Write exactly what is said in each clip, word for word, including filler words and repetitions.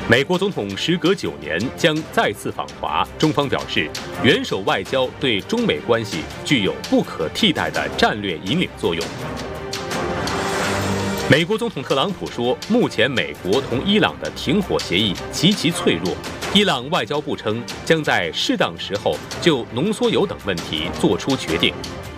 美国总统时隔九年将再次访华，中方表示，元首外交对中美关系具有不可替代的战略引领作用。美国总统特朗普说，目前美国同伊朗的停火协议极其脆弱，伊朗外交部称将在适当时候就浓缩铀等问题作出决定。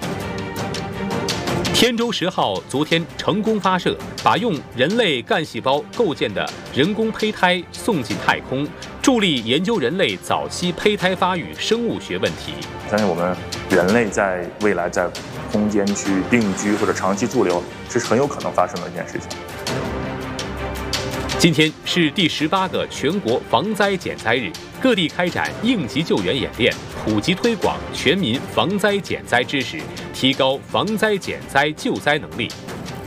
天舟十号昨天成功发射，把用人类干细胞构建的人工胚胎送进太空，助力研究人类早期胚胎发育生物学问题。 相信我们人类在未来在空间去定居或者长期驻留，这是很有可能发生的一件事情。 今天是第十八个全国防灾减灾日，各地开展应急救援演练，普及推广全民防灾减灾知识，提高防灾减灾救灾能力。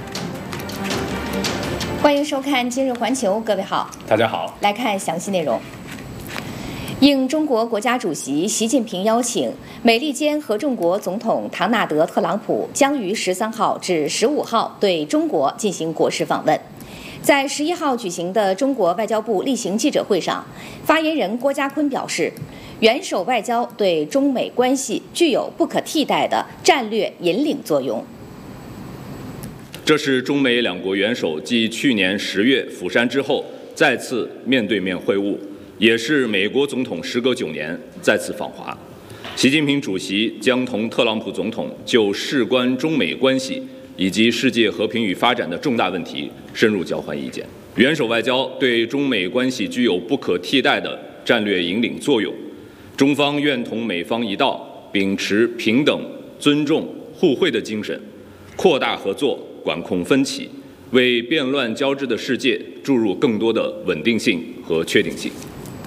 欢迎收看今日环球，各位好， 大家好， 来看详细内容。应中国国家主席习近平邀请，美利坚合众国总统唐纳德·特朗普将于十三号至十五号对中国进行国事访问。在十一号举行的中国外交部例行记者会上，发言人郭家坤表示，元首外交对中美关系具有不可替代的战略引领作用。 这是中美两国元首继去年十月釜山之后再次面对面会晤，也是美国总统时隔九年再次访华。习近平主席将同特朗普总统就事关中美关系以及世界和平与发展的重大问题深入交换意见。元首外交对中美关系具有不可替代的战略引领作用，中方愿同美方一道，秉持平等、尊重、互惠的精神，扩大合作，管控分歧，为变乱交织的世界注入更多的稳定性和确定性。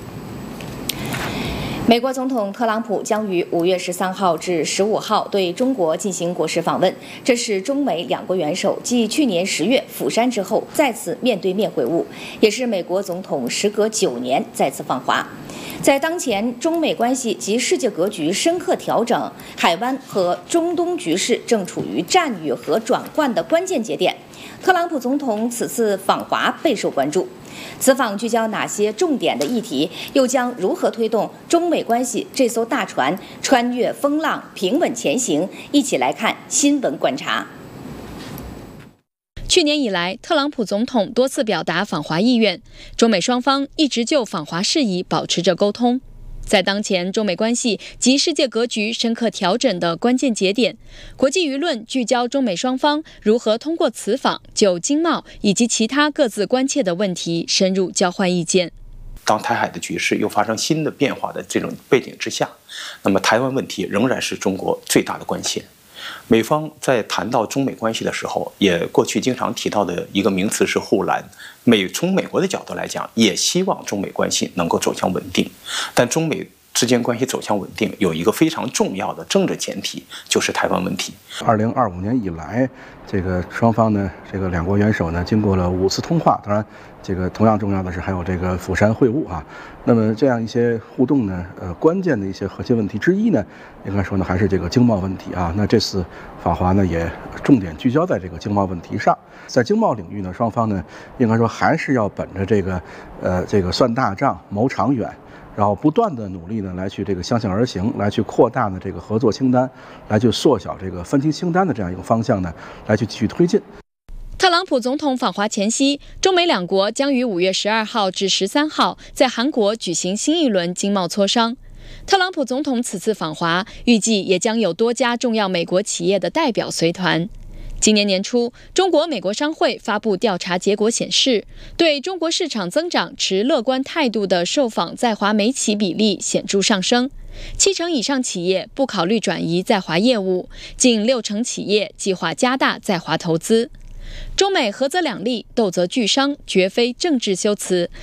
美国总统特朗普将于五月十三号至十五号对中国进行国事访问，这是中美两国元首继去年十月釜山之后再次面对面会晤，也是美国总统时隔九年再次访华。在当前中美关系及世界格局深刻调整，海湾和中东局势正处于战与和转换的关键节点，特朗普总统此次访华备受关注。此访聚焦哪些重点的议题，又将如何推动中美关系这艘大船穿越风浪平稳前行？一起来看新闻观察。 去年以来，特朗普总统多次表达访华意愿，中美双方一直就访华事宜保持着沟通。在当前中美关系及世界格局深刻调整的关键节点，国际舆论聚焦中美双方如何通过此访就经贸以及其他各自关切的问题深入交换意见。 当台海的局势又发生新的变化的这种背景之下，那么台湾问题仍然是中国最大的关切。美方在谈到中美关系的时候，也过去经常提到的一个名词是护栏。美从美国的角度来讲，也希望中美关系能够走向稳定，但中美之间关系走向稳定有一个非常重要的政治前提，就是台湾问题。 二零二五年以来，这个双方呢，这个两国元首呢，经过了五次通话，当然，这个同样重要的是还有这个釜山会晤啊。那么这样一些互动呢，呃，关键的一些核心问题之一呢，应该说呢，还是这个经贸问题啊。那这次访华呢，也重点聚焦在这个经贸问题上。在经贸领域呢，双方呢，应该说还是要本着这个，呃，这个算大账、谋长远。然后不断的努力呢，来去这个相向而行，来去扩大呢这个合作清单，来去缩小这个分歧清单的这样一个方向呢，来去继续推进。 特朗普总统访华前夕，中美两国将于五月十二号至十三号在韩国举行新一轮经贸磋商。特朗普总统此次访华，预计也将有多家重要美国企业的代表随团。今年年初，中国美国商会发布调查结果显示，对中国市场增长持乐观态度的受访在华美企比例显著上升，七成以上企业不考虑转移在华业务，近六成企业计划加大在华投资。中美合则两利，斗则俱伤，绝非政治修辞，